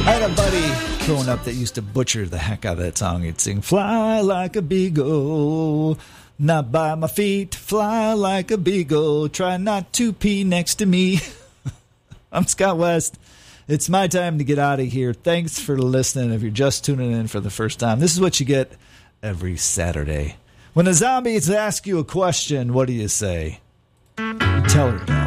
I had a buddy growing up that used to butcher the heck out of that song. He'd sing, fly like a beagle, not by my feet, fly like a beagle, try not to pee next to me. I'm Scott West. It's my time to get out of here. Thanks for listening. If you're just tuning in for the first time, this is what you get every Saturday. When the zombies ask you a question, what do you say? You tell her.